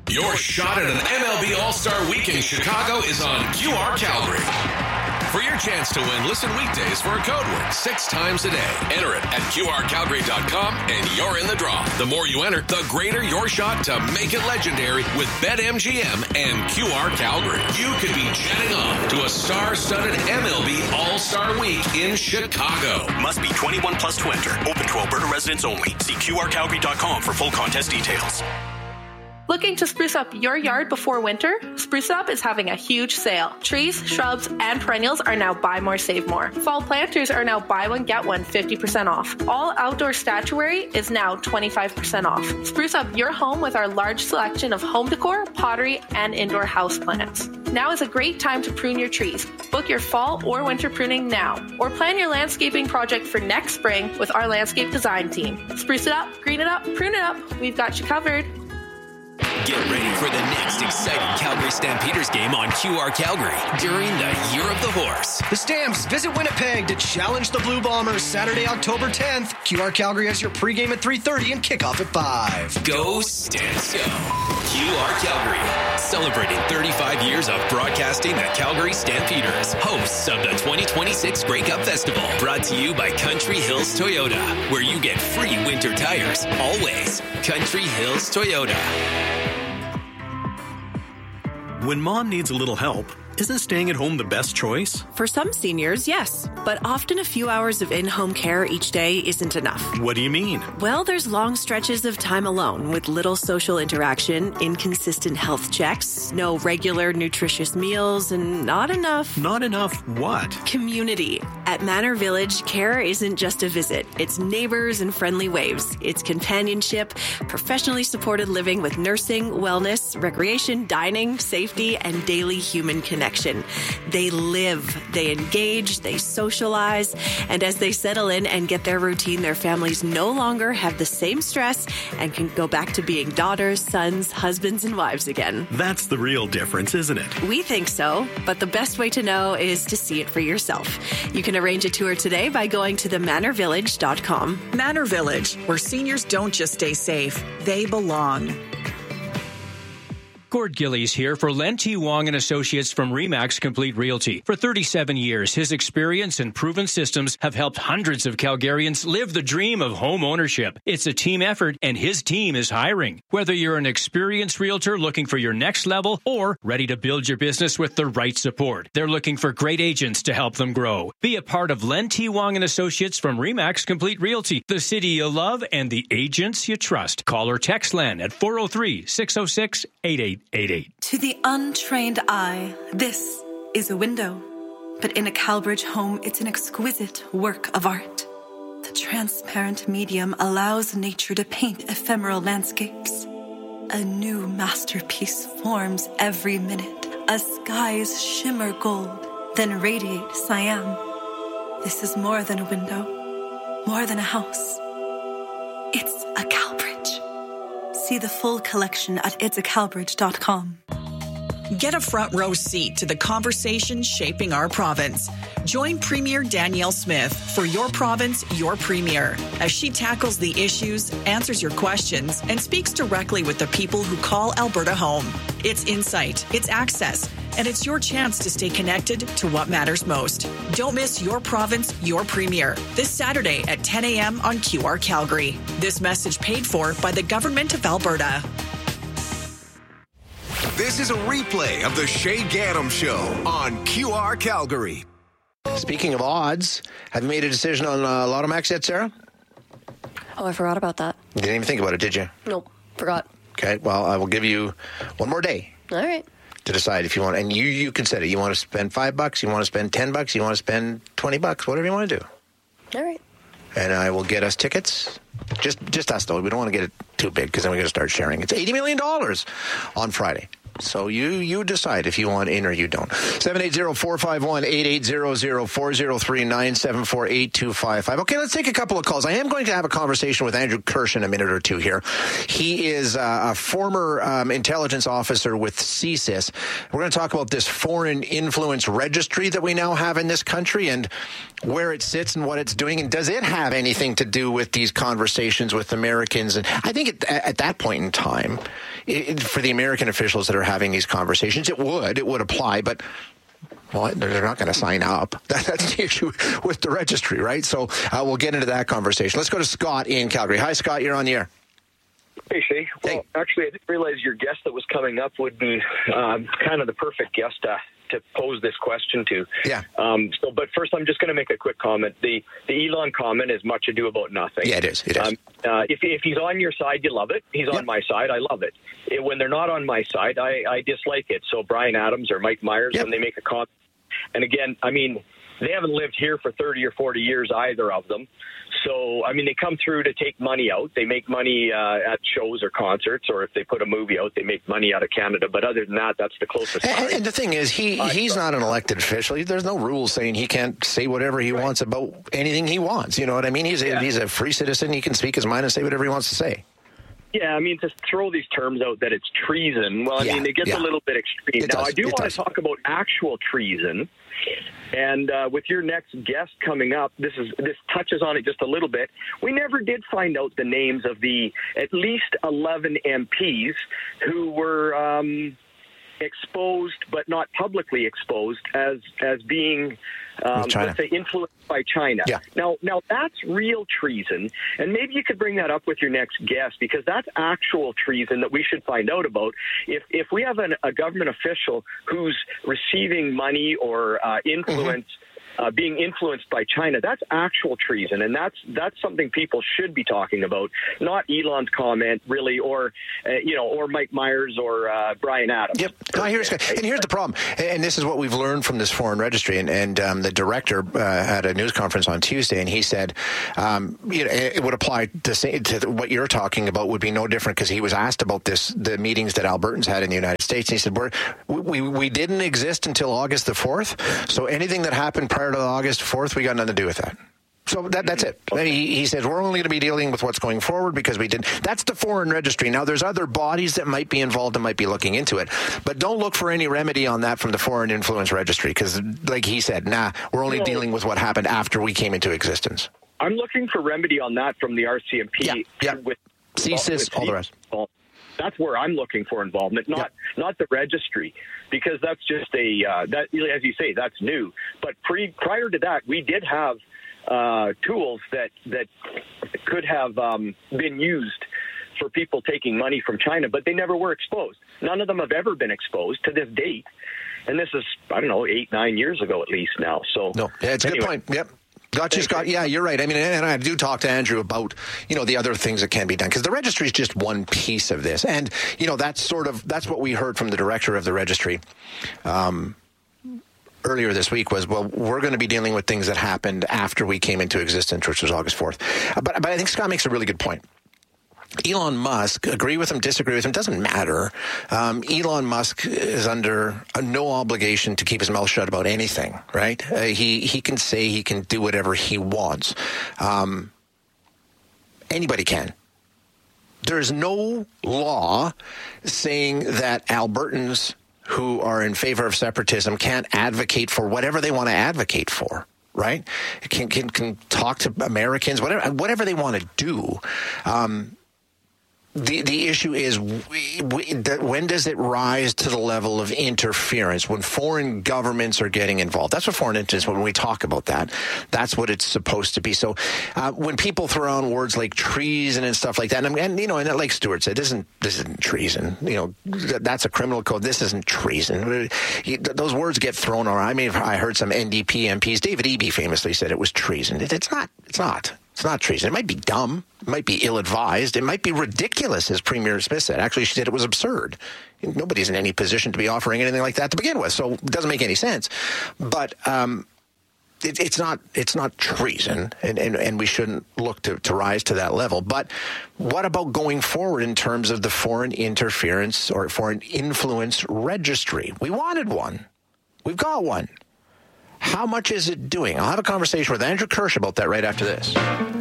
Your shot at an MLB All-Star Week in Chicago is on QR Calgary. For your chance to win, listen weekdays for a code word 6 times a day. Enter it at QRCalgary.com and you're in the draw. The more you enter, the greater your shot to make it legendary with BetMGM and QR Calgary. You could be jetting off to a star-studded MLB All-Star Week in Chicago. Must be 21 plus to enter. Open to Alberta residents only. See QRCalgary.com for full contest details. Looking to spruce up your yard before winter? Spruce Up is having a huge sale. Trees, shrubs, and perennials are now buy more, save more. Fall planters are now buy one, get one 50% off. All outdoor statuary is now 25% off. Spruce up your home with our large selection of home decor, pottery, and indoor houseplants. Now is a great time to prune your trees. Book your fall or winter pruning now, or plan your landscaping project for next spring with our landscape design team. Spruce it up, green it up, prune it up. We've got you covered. Get ready for the next exciting Calgary Stampeders game on QR Calgary during the Year of the Horse. The Stamps visit Winnipeg to challenge the Blue Bombers Saturday, October 10th. QR Calgary has your pregame at 3:30 and kickoff at 5. Go Stamps go. QR Calgary, celebrating 35 years of broadcasting the Calgary Stampeders, hosts of the 2026 Grey Cup Festival. Brought to you by Country Hills Toyota, where you get free winter tires. Always Country Hills Toyota. When mom needs a little help, isn't staying at home the best choice? For some seniors, yes. But often a few hours of in-home care each day isn't enough. What do you mean? Well, there's long stretches of time alone with little social interaction, inconsistent health checks, no regular nutritious meals, and not enough... Not enough what? Community. At Manor Village, care isn't just a visit. It's neighbors and friendly waves. It's companionship, professionally supported living with nursing, wellness, recreation, dining, safety, and daily human connection. They live, they engage, they socialize, and as they settle in and get their routine, their families no longer have the same stress and can go back to being daughters, sons, husbands, and wives again. That's the real difference, isn't it? We think so, but the best way to know is to see it for yourself. You can arrange a tour today by going to themanorvillage.com. Manor Village, where seniors don't just stay safe, they belong. Gord Gillies here for Len T. Wong and Associates from RE/MAX Complete Realty. For 37 years, his experience and proven systems have helped hundreds of Calgarians live the dream of home ownership. It's a team effort, and his team is hiring. Whether you're an experienced realtor looking for your next level or ready to build your business with the right support, they're looking for great agents to help them grow. Be a part of Len T. Wong and Associates from RE/MAX Complete Realty, the city you love and the agents you trust. Call or text Len at 403-606-8888. To the untrained eye, this is a window. But in a Calbridge home, it's an exquisite work of art. The transparent medium allows nature to paint ephemeral landscapes. A new masterpiece forms every minute. As skies shimmer gold, then radiate cyan. This is more than a window, more than a house. It's a Calbridge. See the full collection at itsacalbridge.com. Get a front row seat to the conversation shaping our province. Join Premier Danielle Smith for Your Province, Your Premier, as she tackles the issues, answers your questions, and speaks directly with the people who call Alberta home. It's insight, it's access, and it's your chance to stay connected to what matters most. Don't miss Your Province, Your Premier, this Saturday at 10 a.m. on QR Calgary. This message paid for by the Government of Alberta. This is a replay of the Shay Gaddam Show on QR Calgary. Speaking of odds, have you made a decision on Lotto Max yet, Sarah? Oh, I forgot about that. You didn't even think about it, did you? Nope, forgot. Okay, well, I will give you one more day. All right. To decide if you want, and you can set it. You want to spend $5, you want to spend $10, you want to spend $20, whatever you want to do. All right. And I will get us tickets. Just us, though. We don't want to get it too big because then we're going to start sharing. It's $80 million on Friday. So you decide if you want in or you don't. 780-451-8800, 403-974-8255. Okay, let's take a couple of calls. I am going to have a conversation with Andrew Kirsch in a minute or two here. He is a former intelligence officer with CSIS. We're going to talk about this foreign influence registry that we now have in this country and where it sits and what it's doing. And does it have anything to do with these conversations with Americans? And I think at that point in time, for the American officials that are having these conversations. It would apply, but well, they're not going to sign up. That's the issue with the registry, right? So we'll get into that conversation. Let's go to Scott in Calgary. Hi, Scott. You're on the air. Hey, Shay. Well, actually, I didn't realize your guest that was coming up would be kind of the perfect guest to pose this question to. Yeah. But first, I'm just going to make a quick comment. The Elon comment is much ado about nothing. Yeah, it is. It is. If he's on your side, you love it. He's on my side, I love it. When they're not on my side, I dislike it. So Brian Adams or Mike Myers, when they make a comment. And again, I mean, they haven't lived here for 30 or 40 years, either of them. So, I mean, they come through to take money out. They make money at shows or concerts, or if they put a movie out, they make money out of Canada. But other than that, that's the closest. And the thing is, he's not an elected official. There's no rules saying he can't say whatever he wants about anything he wants. You know what I mean? He's a free citizen. He can speak his mind and say whatever he wants to say. Yeah, I mean, to throw these terms out that it's treason, well, I mean, it gets a little bit extreme. Now, I do want to talk about actual treason. And with your next guest coming up, this touches on it just a little bit. We never did find out the names of the at least 11 MPs who were exposed, but not publicly exposed, as being, let's say, influenced by China. Yeah. Now that's real treason, and maybe you could bring that up with your next guest, because that's actual treason that we should find out about. If we have a government official who's receiving money or influence, being influenced by China, that's actual treason, and that's something people should be talking about, not Elon's comment, really, or or Mike Myers or Brian Adams. Yep. Here's the problem, and this is what we've learned from this foreign registry, and the director had a news conference on Tuesday, and he said it would apply to what you're talking about would be no different, because he was asked about the meetings that Albertans had in the United States, and he said we didn't exist until August the 4th, so anything that happened prior to August 4th, we got nothing to do with that. So that's it. He says we're only going to be dealing with what's going forward because we didn't. That's the foreign registry. Now, there's other bodies that might be involved and might be looking into it, but don't look for any remedy on that from the foreign influence registry, because, like he said, we're only dealing with what happened after we came into existence. I'm looking for remedy on that from the RCMP. With CSIS, all the rest. That's where I'm looking for involvement, not the registry, because that's just that, as you say, that's new. But prior to that, we did have tools that could have been used for people taking money from China, but they never were exposed. None of them have ever been exposed to this date. And this is, 8-9 years ago at least now. So it's a good point. Yep. Got you, Scott. Yeah, you're right. I mean, and I do talk to Andrew about, the other things that can be done, because the registry is just one piece of this. And, that's what we heard from the director of the registry earlier this week was, well, we're going to be dealing with things that happened after we came into existence, which was August 4th. But I think Scott makes a really good point. Elon Musk, agree with him, disagree with him, doesn't matter. Elon Musk is under no obligation to keep his mouth shut about anything, right? He can say he can do whatever he wants. Anybody can. There's no law saying that Albertans who are in favor of separatism can't advocate for whatever they want to advocate for. Right? Can talk to Americans, whatever they want to do. The issue is, when does it rise to the level of interference? When foreign governments are getting involved. That's what foreign interference, when we talk about that, that's what it's supposed to be. So when people throw around words like treason and stuff like that, and like Stuart said, this isn't treason. That's a criminal code. This isn't treason. Those words get thrown around. I mean, I heard some NDP MPs. David Eby famously said it was treason. It's not. It's not treason. It might be dumb. It might be ill-advised. It might be ridiculous, as Premier Smith said. Actually, she said it was absurd. Nobody's in any position to be offering anything like that to begin with, so it doesn't make any sense. But it's not treason, and we shouldn't look to rise to that level. But what about going forward in terms of the foreign interference or foreign influence registry? We wanted one. We've got one. How much is it doing? I'll have a conversation with Andrew Kirsch about that right after this.